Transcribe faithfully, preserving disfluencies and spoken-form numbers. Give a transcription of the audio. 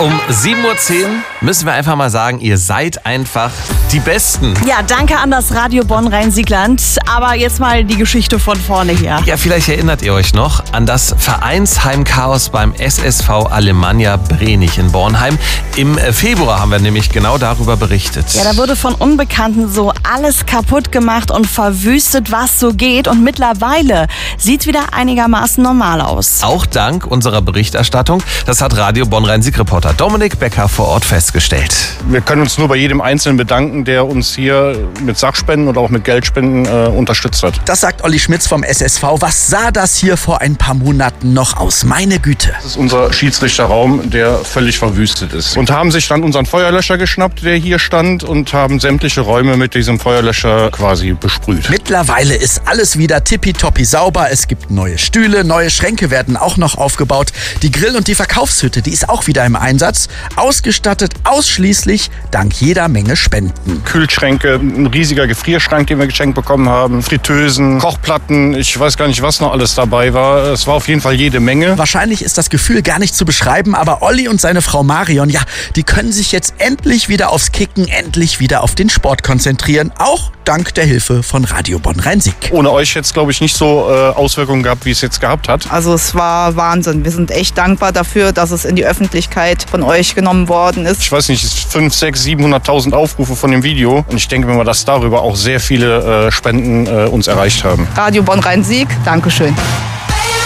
Um sieben Uhr zehn müssen wir einfach mal sagen, ihr seid einfach die Besten. Ja, danke an das Radio Bonn-Rhein-Siegland. Aber jetzt mal die Geschichte von vorne her. Ja, vielleicht erinnert ihr euch noch an das Vereinsheim-Chaos beim S S V Alemannia Brenich in Bornheim. Im Februar haben wir nämlich genau darüber berichtet. Ja, da wurde von Unbekannten so alles kaputt gemacht und verwüstet, was so geht. Und mittlerweile sieht es wieder einigermaßen normal aus. Auch dank unserer Berichterstattung. Das hat Radio Bonn-Rhein-Sieg-Reporter Dominik Becker vor Ort festgestellt. Wir können uns nur bei jedem Einzelnen bedanken, der uns hier mit Sachspenden oder auch mit Geldspenden äh, unterstützt hat. Das sagt Olli Schmitz vom S S V. Was sah das hier vor ein paar Monaten noch aus? Meine Güte. Das ist unser Schiedsrichterraum, der völlig verwüstet ist. Und haben sich dann unseren Feuerlöscher geschnappt, der hier stand, und haben sämtliche Räume mit diesem Feuerlöscher quasi besprüht. Mittlerweile ist alles wieder tippitoppi sauber. Es gibt neue Stühle, neue Schränke werden auch noch aufgebaut. Die Grill- und die Verkaufshütte, die ist auch wieder im Einsatz. Ausgestattet ausschließlich dank jeder Menge Spenden. Kühlschränke, ein riesiger Gefrierschrank, den wir geschenkt bekommen haben, Fritteusen, Kochplatten, ich weiß gar nicht, was noch alles dabei war. Es war auf jeden Fall jede Menge. Wahrscheinlich ist das Gefühl gar nicht zu beschreiben, aber Olli und seine Frau Marion, ja, die können sich jetzt endlich wieder aufs Kicken, endlich wieder auf den Sport konzentrieren. Auch dank der Hilfe von Radio Bonn-Rhein-Sieg. Ohne euch hätte es, glaube ich, nicht so äh, Auswirkungen gehabt, wie es jetzt gehabt hat. Also es war Wahnsinn. Wir sind echt dankbar dafür, dass es in die Öffentlichkeit von euch genommen worden ist. Ich weiß nicht, es ist fünf, sechs, siebenhunderttausend Aufrufe von dem Video. Und ich denke mir mal, dass darüber auch sehr viele äh, Spenden äh, uns erreicht haben. Radio Bonn-Rhein-Sieg, Dankeschön.